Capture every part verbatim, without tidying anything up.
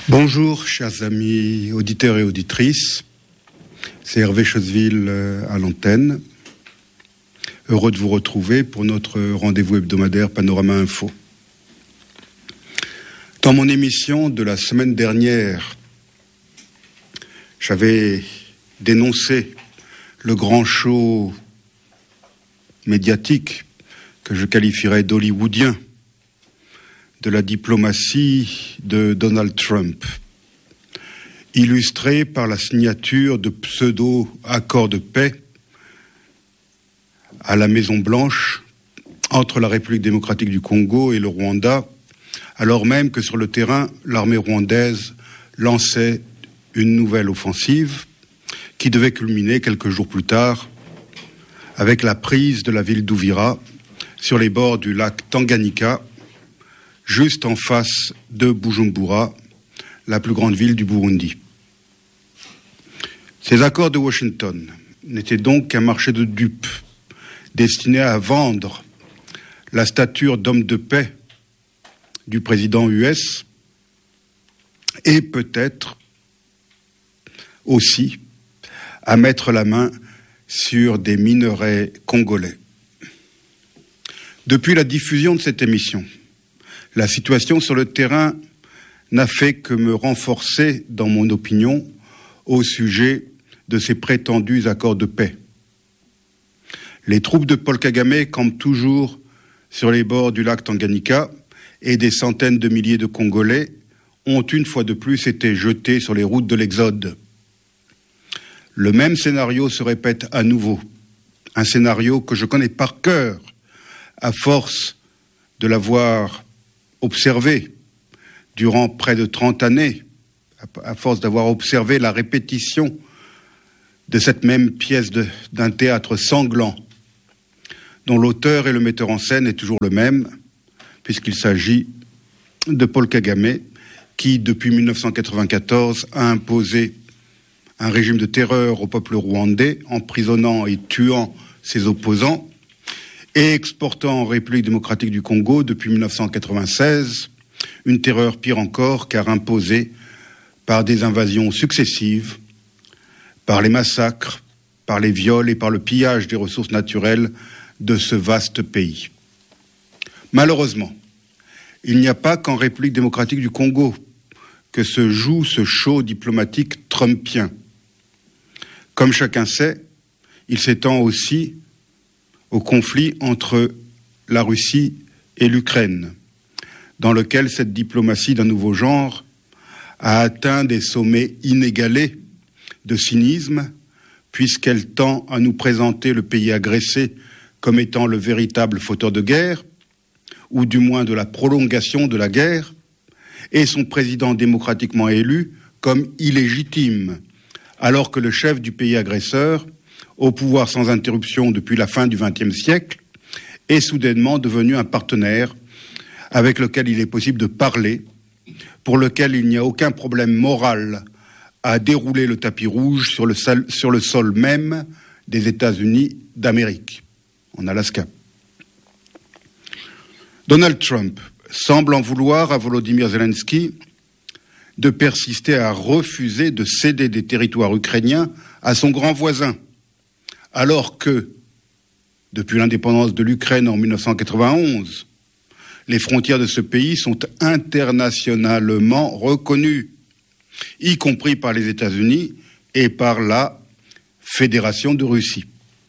Bonjour, chers amis auditeurs et auditrices. C'est Hervé Choseville à l'antenne. Heureux de vous retrouver pour notre rendez-vous hebdomadaire Panorama Info. Dans mon émission de la semaine dernière, j'avais dénoncé le grand show médiatique que je qualifierais d'hollywoodien de la diplomatie de Donald Trump, illustré par la signature de pseudo-accords de paix à la Maison-Blanche entre la République démocratique du Congo et le Rwanda, alors même que sur le terrain, l'armée rwandaise lançait une nouvelle offensive qui devait culminer quelques jours plus tard avec la prise de la ville d'Uvira sur les bords du lac Tanganyika, juste en face de Bujumbura, la plus grande ville du Burundi. Ces accords de Washington n'étaient donc qu'un marché de dupes, destiné à vendre la stature d'homme de paix du président U S et peut-être aussi à mettre la main sur des minerais congolais. Depuis la diffusion de cette émission, la situation sur le terrain n'a fait que me renforcer dans mon opinion au sujet de ces prétendus accords de paix. Les troupes de Paul Kagame campent toujours sur les bords du lac Tanganyika et des centaines de milliers de Congolais ont une fois de plus été jetés sur les routes de l'Exode. Le même scénario se répète à nouveau, un scénario que je connais par cœur à force de l'avoir observé durant près de trente années, à force d'avoir observé la répétition de cette même pièce de, d'un théâtre sanglant, dont l'auteur et le metteur en scène est toujours le même, puisqu'il s'agit de Paul Kagame, qui, depuis mille neuf cent quatre-vingt-quatorze, a imposé un régime de terreur au peuple rwandais, emprisonnant et tuant ses opposants, et exportant en République démocratique du Congo, depuis mille neuf cent quatre-vingt-seize, une terreur pire encore, car imposée par des invasions successives, par les massacres, par les viols et par le pillage des ressources naturelles de ce vaste pays. Malheureusement, il n'y a pas qu'en République démocratique du Congo que se joue ce show diplomatique trumpien. Comme chacun sait, il s'étend aussi au conflit entre la Russie et l'Ukraine, dans lequel cette diplomatie d'un nouveau genre a atteint des sommets inégalés de cynisme, puisqu'elle tend à nous présenter le pays agressé comme étant le véritable fauteur de guerre, ou du moins de la prolongation de la guerre, et son président démocratiquement élu comme illégitime, alors que le chef du pays agresseur, au pouvoir sans interruption depuis la fin du vingtième siècle, est soudainement devenu un partenaire avec lequel il est possible de parler, pour lequel il n'y a aucun problème moral à dérouler le tapis rouge sur le sol, sur le sol même des États-Unis d'Amérique, en Alaska. Donald Trump semble en vouloir à Volodymyr Zelensky de persister à refuser de céder des territoires ukrainiens à son grand voisin, alors que, depuis l'indépendance de l'Ukraine en mille neuf cent quatre-vingt-onze, les frontières de ce pays sont internationalement reconnues, y compris par les États-Unis et par la Fédération de Russie.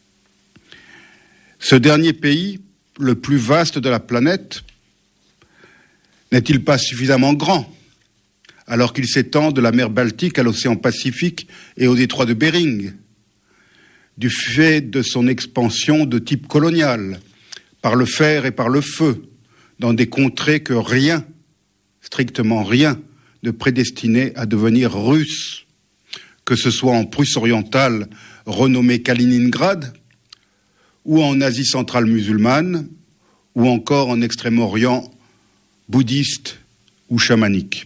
Ce dernier pays, le plus vaste de la planète, n'est-il pas suffisamment grand, alors qu'il s'étend de la mer Baltique à l'océan Pacifique et au détroit de Bering, du fait de son expansion de type colonial, par le fer et par le feu, dans des contrées que rien, strictement rien, ne prédestinait à devenir russe, que ce soit en Prusse orientale, renommée Kaliningrad, ou en Asie centrale musulmane, ou encore en Extrême-Orient bouddhiste ou chamanique.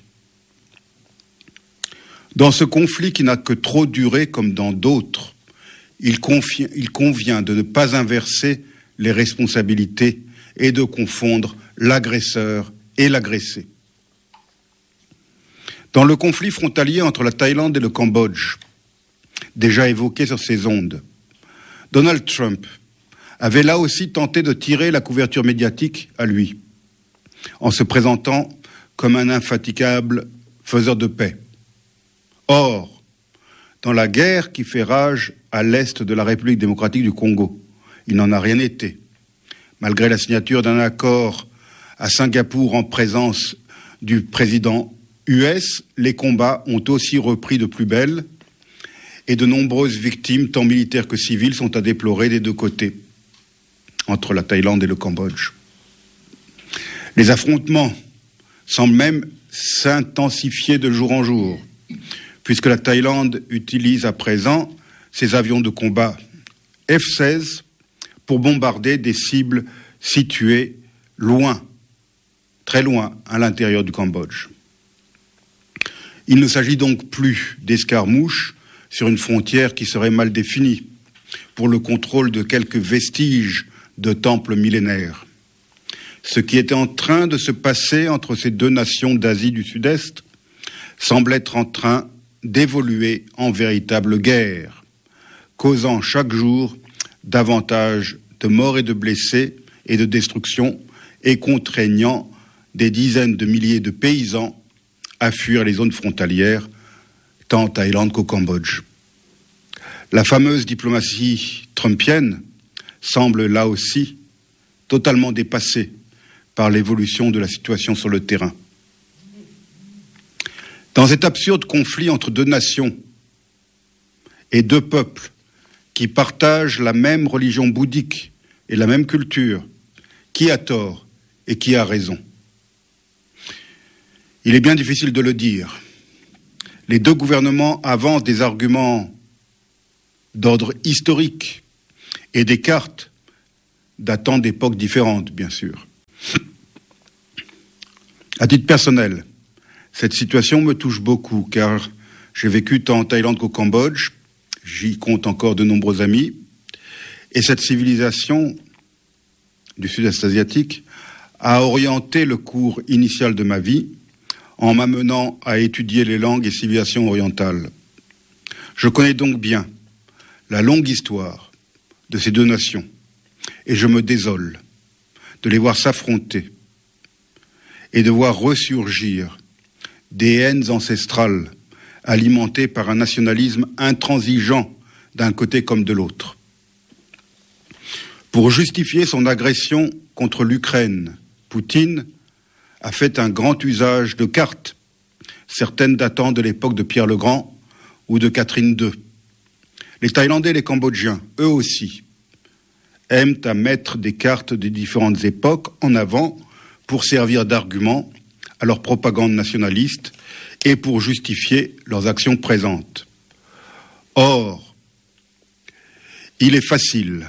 Dans ce conflit qui n'a que trop duré comme dans d'autres, il, confie, il convient de ne pas inverser les responsabilités et de confondre l'agresseur et l'agressé. Dans le conflit frontalier entre la Thaïlande et le Cambodge, déjà évoqué sur ces ondes, Donald Trump avait là aussi tenté de tirer la couverture médiatique à lui, en se présentant comme un infatigable faiseur de paix. Or, dans la guerre qui fait rage à l'est de la République démocratique du Congo, il n'en a rien été. Malgré la signature d'un accord à Singapour en présence du président U S, les combats ont aussi repris de plus belle et de nombreuses victimes, tant militaires que civiles, sont à déplorer des deux côtés, entre la Thaïlande et le Cambodge. Les affrontements semblent même s'intensifier de jour en jour, puisque la Thaïlande utilise à présent ses avions de combat F seize pour bombarder des cibles situées loin, très loin, à l'intérieur du Cambodge. Il ne s'agit donc plus d'escarmouches sur une frontière qui serait mal définie pour le contrôle de quelques vestiges de temples millénaires. Ce qui était en train de se passer entre ces deux nations d'Asie du Sud-Est semble être en train d'évoluer en véritable guerre, causant chaque jour davantage de morts et de blessés et de destruction et contraignant des dizaines de milliers de paysans à fuir les zones frontalières, tant en Thaïlande qu'au Cambodge. La fameuse diplomatie trumpienne semble là aussi totalement dépassée par l'évolution de la situation sur le terrain. Dans cet absurde conflit entre deux nations et deux peuples qui partagent la même religion bouddhique et la même culture, qui a tort et qui a raison? Il est bien difficile de le dire. Les deux gouvernements avancent des arguments d'ordre historique et des cartes datant d'époques différentes, bien sûr. À titre personnel, cette situation me touche beaucoup, car j'ai vécu tant en Thaïlande qu'au Cambodge, j'y compte encore de nombreux amis, et cette civilisation du sud-est asiatique a orienté le cours initial de ma vie en m'amenant à étudier les langues et civilisations orientales. Je connais donc bien la longue histoire de ces deux nations, et je me désole de les voir s'affronter et de voir ressurgir des haines ancestrales alimentées par un nationalisme intransigeant d'un côté comme de l'autre. Pour justifier son agression contre l'Ukraine, Poutine a fait un grand usage de cartes, certaines datant de l'époque de Pierre le Grand ou de Catherine deux. Les Thaïlandais et les Cambodgiens, eux aussi, aiment à mettre des cartes des différentes époques en avant pour servir d'argument à leur propagande nationaliste et pour justifier leurs actions présentes. Or, il est facile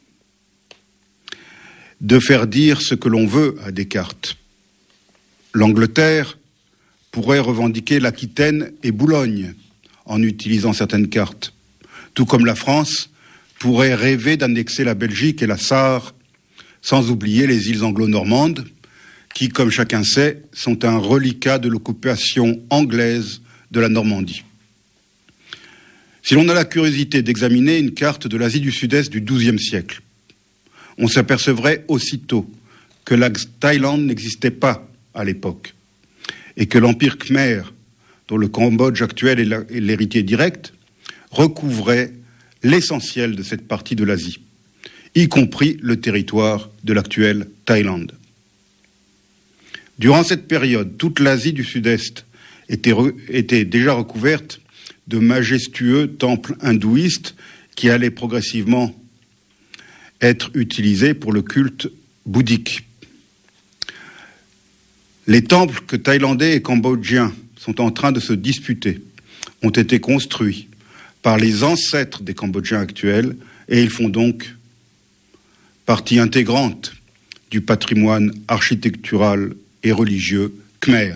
de faire dire ce que l'on veut à des cartes. L'Angleterre pourrait revendiquer l'Aquitaine et Boulogne en utilisant certaines cartes, tout comme la France pourrait rêver d'annexer la Belgique et la Sarre, sans oublier les îles anglo-normandes, qui, comme chacun sait, sont un reliquat de l'occupation anglaise de la Normandie. Si l'on a la curiosité d'examiner une carte de l'Asie du Sud-Est du douzième siècle, on s'apercevrait aussitôt que la Thaïlande n'existait pas à l'époque, et que l'Empire Khmer, dont le Cambodge actuel est l'héritier direct, recouvrait l'essentiel de cette partie de l'Asie, y compris le territoire de l'actuelle Thaïlande. Durant cette période, toute l'Asie du Sud-Est était, re, était déjà recouverte de majestueux temples hindouistes qui allaient progressivement être utilisés pour le culte bouddhique. Les temples que Thaïlandais et Cambodgiens sont en train de se disputer ont été construits par les ancêtres des Cambodgiens actuels et ils font donc partie intégrante du patrimoine architectural et religieux khmer.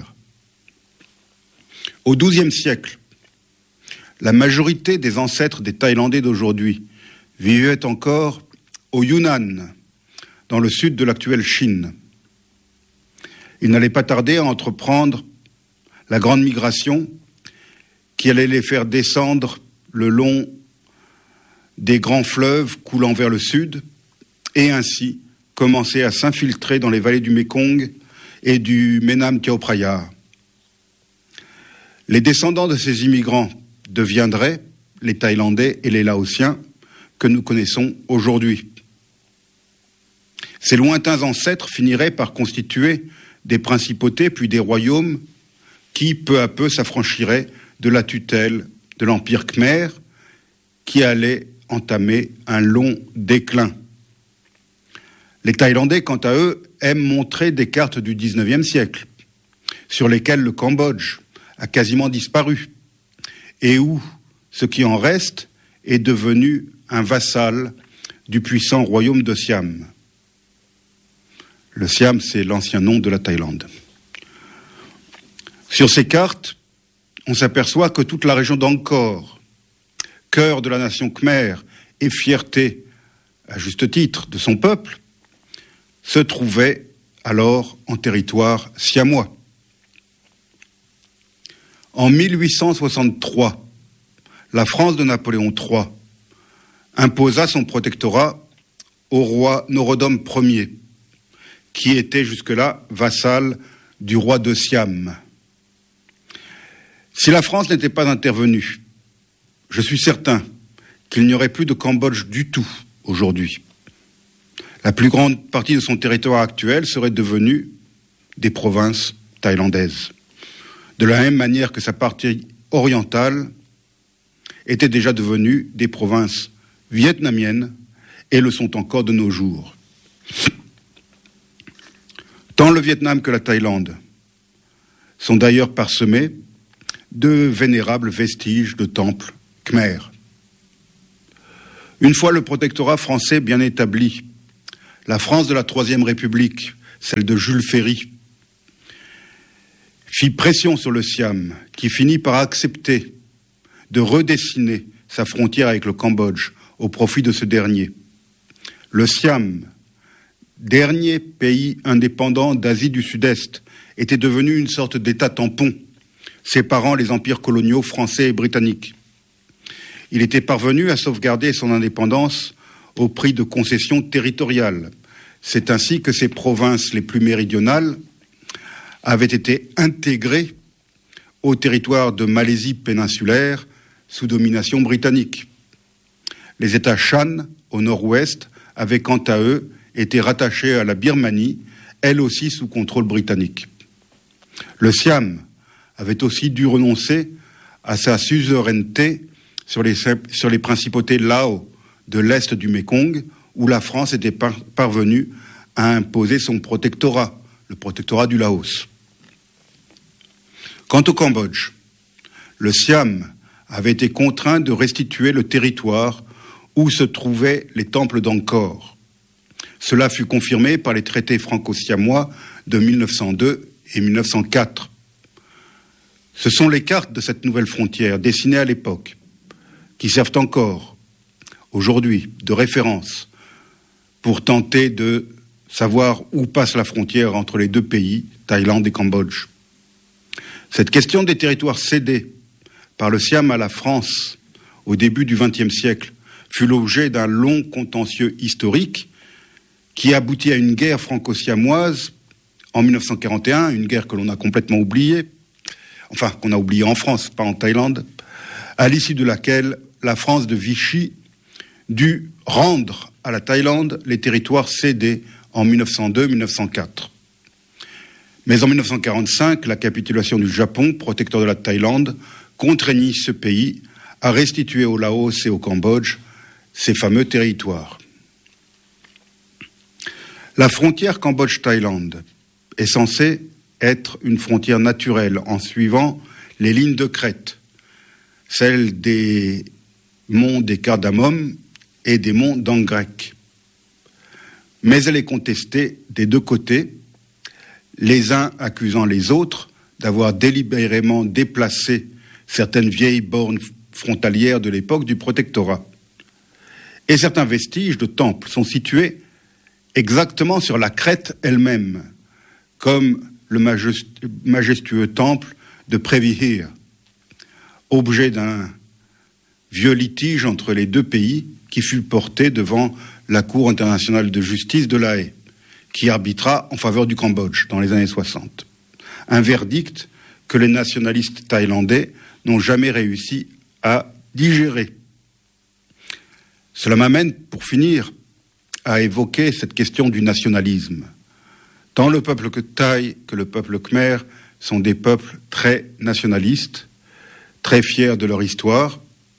Au douzième siècle, la majorité des ancêtres des Thaïlandais d'aujourd'hui vivaient encore au Yunnan, dans le sud de l'actuelle Chine. Il n'allait pas tarder à entreprendre la grande migration qui allait les faire descendre le long des grands fleuves coulant vers le sud et ainsi commencer à s'infiltrer dans les vallées du Mékong et du Menam Chao Phraya. Les descendants de ces immigrants deviendraient les Thaïlandais et les Laotiens que nous connaissons aujourd'hui. Ces lointains ancêtres finiraient par constituer des principautés puis des royaumes qui, peu à peu, s'affranchiraient de la tutelle de l'Empire khmer qui allait entamer un long déclin. Les Thaïlandais, quant à eux, aiment montrer des cartes du dix-neuvième siècle sur lesquelles le Cambodge a quasiment disparu et où ce qui en reste est devenu un vassal du puissant royaume de Siam. Le Siam, c'est l'ancien nom de la Thaïlande. Sur ces cartes, on s'aperçoit que toute la région d'Angkor, cœur de la nation khmer et fierté, à juste titre, de son peuple, se trouvait alors en territoire siamois. En mille huit cent soixante-trois, la France de Napoléon trois imposa son protectorat au roi Norodom Ier, qui était jusque-là vassal du roi de Siam. Si la France n'était pas intervenue, je suis certain qu'il n'y aurait plus de Cambodge du tout aujourd'hui. La plus grande partie de son territoire actuel serait devenue des provinces thaïlandaises. De la même manière que sa partie orientale était déjà devenue des provinces vietnamiennes et le sont encore de nos jours. Tant le Vietnam que la Thaïlande sont d'ailleurs parsemés de vénérables vestiges de temples khmers. Une fois le protectorat français bien établi, la France de la Troisième République, celle de Jules Ferry, fit pression sur le Siam, qui finit par accepter de redessiner sa frontière avec le Cambodge au profit de ce dernier. Le Siam, dernier pays indépendant d'Asie du Sud-Est, était devenu une sorte d'État tampon, séparant les empires coloniaux français et britanniques. Il était parvenu à sauvegarder son indépendance au prix de concessions territoriales. C'est ainsi que ces provinces les plus méridionales avaient été intégrées au territoire de Malaisie péninsulaire sous domination britannique. Les États Shan, au nord-ouest, avaient quant à eux été rattachés à la Birmanie, elle aussi sous contrôle britannique. Le Siam avait aussi dû renoncer à sa suzeraineté sur les, sur les principautés Lao de l'est du Mékong, où la France était par, parvenue à imposer son protectorat, le protectorat du Laos. Quant au Cambodge, le Siam avait été contraint de restituer le territoire où se trouvaient les temples d'Angkor. Cela fut confirmé par les traités franco-siamois de mille neuf cent deux et mille neuf cent quatre. Ce sont les cartes de cette nouvelle frontière dessinées à l'époque qui servent encore aujourd'hui de référence pour tenter de savoir où passe la frontière entre les deux pays, Thaïlande et Cambodge. Cette question des territoires cédés par le Siam à la France au début du vingtième siècle fut l'objet d'un long contentieux historique qui aboutit à une guerre franco-siamoise en mille neuf cent quarante et un, une guerre que l'on a complètement oubliée, enfin qu'on a oubliée en France, pas en Thaïlande, à l'issue de laquelle la France de Vichy dut rendre à la Thaïlande les territoires cédés en mille neuf cent deux mille neuf cent quatre. Mais en mille neuf cent quarante-cinq, la capitulation du Japon, protecteur de la Thaïlande, contraignit ce pays à restituer au Laos et au Cambodge ces fameux territoires. La frontière Cambodge-Thaïlande est censée être une frontière naturelle en suivant les lignes de crête, celles des monts des Cardamom et des monts d'Angrek. Mais elle est contestée des deux côtés, les uns accusant les autres d'avoir délibérément déplacé certaines vieilles bornes frontalières de l'époque du protectorat. Et certains vestiges de temples sont situés exactement sur la crête elle-même, comme le majestueux temple de Prévihir, objet d'un vieux litige entre les deux pays qui fut porté devant la Cour internationale de justice de La Haye, qui arbitra en faveur du Cambodge dans les années soixante. Un verdict que les nationalistes thaïlandais n'ont jamais réussi à digérer. Cela m'amène, pour finir, à évoquer cette question du nationalisme. Tant le peuple thaï que le peuple khmer sont des peuples très nationalistes, très fiers de leur histoire,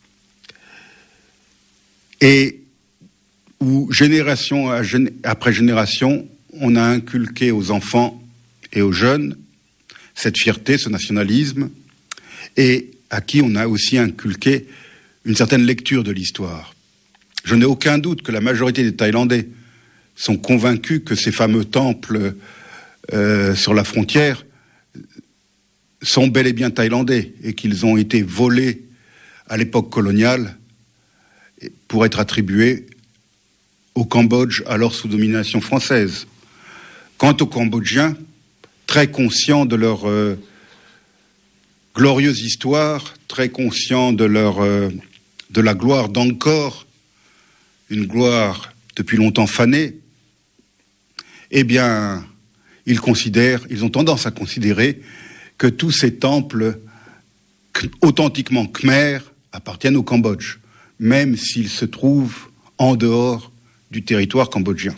et où génération après génération, on a inculqué aux enfants et aux jeunes cette fierté, ce nationalisme, et à qui on a aussi inculqué une certaine lecture de l'histoire. Je n'ai aucun doute que la majorité des Thaïlandais sont convaincus que ces fameux temples euh, sur la frontière sont bel et bien thaïlandais et qu'ils ont été volés à l'époque coloniale pour être attribués au Cambodge, alors sous domination française. Quant aux Cambodgiens, très conscients de leur euh, glorieuse histoire, très conscients de, leur, euh, de la gloire d'Angkor, une gloire depuis longtemps fanée, eh bien, ils considèrent, ils ont tendance à considérer que tous ces temples authentiquement khmers appartiennent au Cambodge, même s'ils se trouvent en dehors du territoire cambodgien.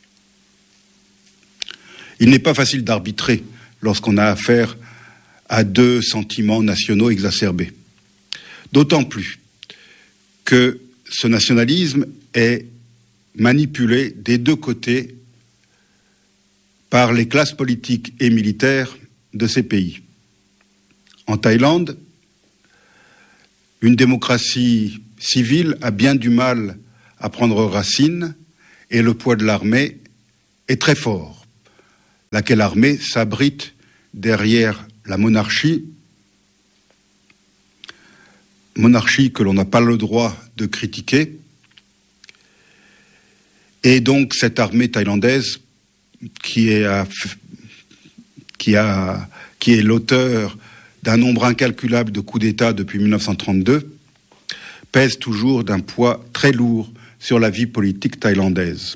Il n'est pas facile d'arbitrer lorsqu'on a affaire à deux sentiments nationaux exacerbés. D'autant plus que ce nationalisme est manipulé des deux côtés par les classes politiques et militaires de ces pays. En Thaïlande, une démocratie civile a bien du mal à prendre racine et le poids de l'armée est très fort, laquelle armée s'abrite derrière la monarchie, monarchie que l'on n'a pas le droit de critiquer. Et donc cette armée thaïlandaise qui est, à, qui a, qui est l'auteur d'un nombre incalculable de coups d'État depuis mille neuf cent trente-deux, pèse toujours d'un poids très lourd sur la vie politique thaïlandaise.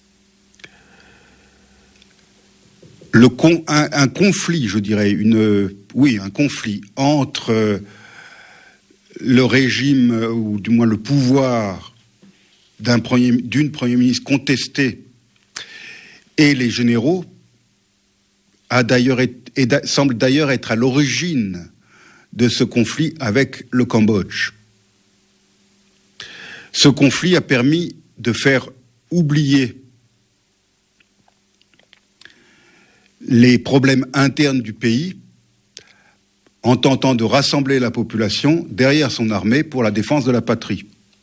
Le con, un, un conflit, je dirais, une, oui, un conflit entre le régime, ou du moins le pouvoir d'un premier, d'une Premier ministre contestée et les généraux a d'ailleurs été, et semble d'ailleurs être à l'origine de ce conflit avec le Cambodge. Ce conflit a permis de faire oublier les problèmes internes du pays en tentant de rassembler la population derrière son armée pour la défense de la patrie.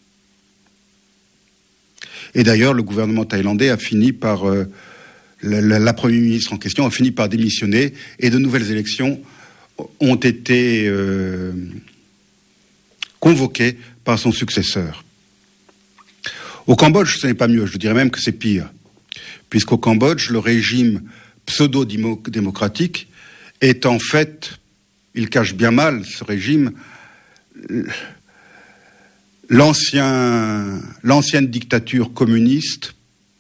Et d'ailleurs, le gouvernement thaïlandais a fini par... Euh, la, la, la Première ministre en question a fini par démissionner et de nouvelles élections ont été euh, convoquées par son successeur. Au Cambodge, ce n'est pas mieux, je dirais même que c'est pire, puisqu'au Cambodge, le régime pseudo-démocratique est en fait, il cache bien mal, ce régime, l'ancien, l'ancienne dictature communiste.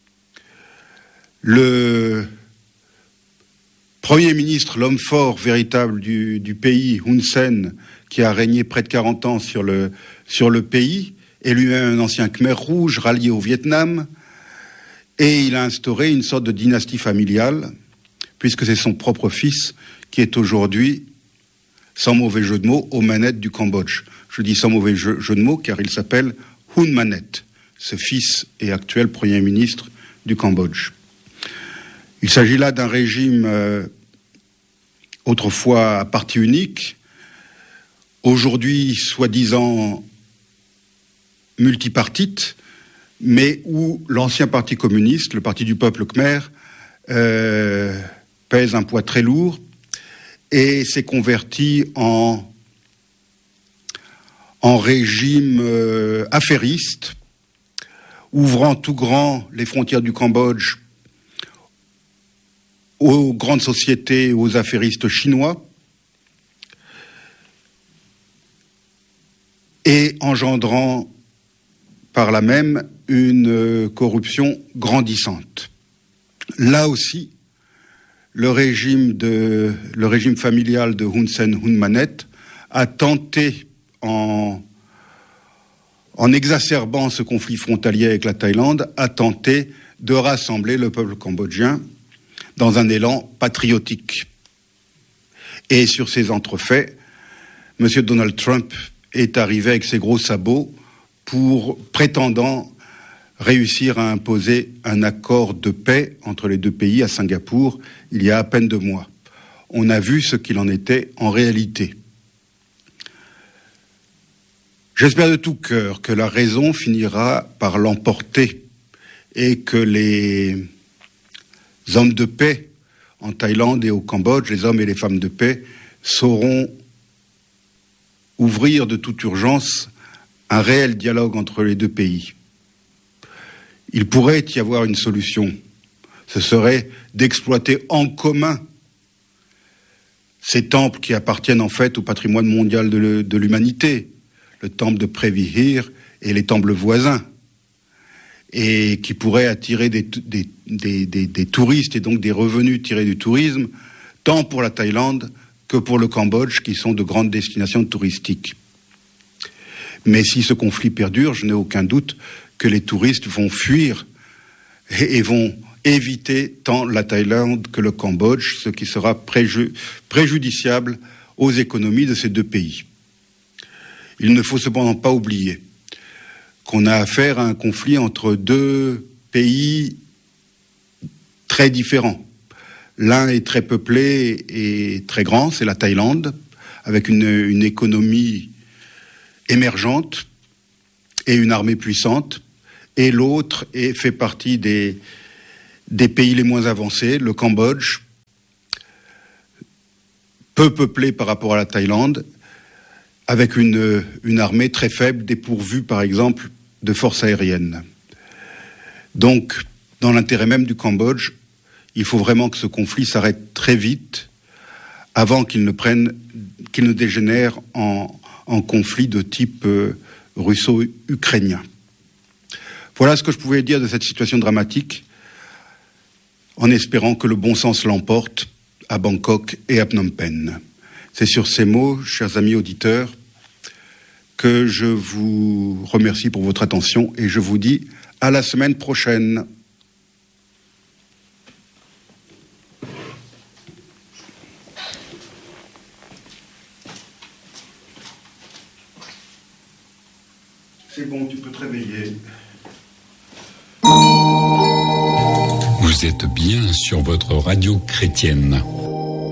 Le Premier ministre, l'homme fort véritable du, du pays, Hun Sen, qui a régné près de quarante ans sur le, sur le pays, est lui-même un ancien Khmer rouge rallié au Vietnam, et il a instauré une sorte de dynastie familiale, puisque c'est son propre fils qui est aujourd'hui, sans mauvais jeu de mots, aux manettes du Cambodge. Je dis sans mauvais jeu, jeu de mots, car il s'appelle Hun Manet, ce fils et actuel Premier ministre du Cambodge. Il s'agit là d'un régime euh, autrefois à parti unique, aujourd'hui soi-disant multipartite, mais où l'ancien parti communiste, le parti du peuple khmer, euh, pèse un poids très lourd et s'est converti en, en régime euh, affairiste, ouvrant tout grand les frontières du Cambodge aux grandes sociétés, aux affairistes chinois, et engendrant par là même une corruption grandissante. Là aussi, le régime, de, le régime familial de Hun Sen, Hun Manet a tenté, en, en exacerbant ce conflit frontalier avec la Thaïlande, a tenté de rassembler le peuple cambodgien dans un élan patriotique. Et sur ces entrefaits, M. Donald Trump est arrivé avec ses gros sabots pour prétendant réussir à imposer un accord de paix entre les deux pays à Singapour il y a à peine deux mois. On a vu ce qu'il en était en réalité. J'espère de tout cœur que la raison finira par l'emporter et que les hommes de paix en Thaïlande et au Cambodge, les hommes et les femmes de paix, sauront ouvrir de toute urgence un réel dialogue entre les deux pays. Il pourrait y avoir une solution. Ce serait d'exploiter en commun ces temples qui appartiennent en fait au patrimoine mondial de, de l'humanité, le temple de Prévihir et les temples voisins, et qui pourraient attirer des, des, des, des, des touristes et donc des revenus tirés du tourisme, tant pour la Thaïlande que pour le Cambodge, qui sont de grandes destinations touristiques. Mais si ce conflit perdure, je n'ai aucun doute que les touristes vont fuir et, et vont éviter tant la Thaïlande que le Cambodge, ce qui sera préju- préjudiciable aux économies de ces deux pays. Il ne faut cependant pas oublier qu'on a affaire à un conflit entre deux pays très différents. L'un est très peuplé et très grand, c'est la Thaïlande, avec une, une économie émergente et une armée puissante, et l'autre est, fait partie des, des pays les moins avancés, le Cambodge, peu peuplé par rapport à la Thaïlande, avec une, une armée très faible, dépourvue par exemple de forces aériennes. Donc, dans l'intérêt même du Cambodge, il faut vraiment que ce conflit s'arrête très vite, avant qu'il ne prenne, qu'il ne dégénère en, en conflit de type euh, russo-ukrainien. Voilà ce que je pouvais dire de cette situation dramatique, en espérant que le bon sens l'emporte à Bangkok et à Phnom Penh. C'est sur ces mots, chers amis auditeurs, que je vous remercie pour votre attention et je vous dis à la semaine prochaine. C'est bon, tu peux te réveiller. Vous êtes bien sur votre radio chrétienne.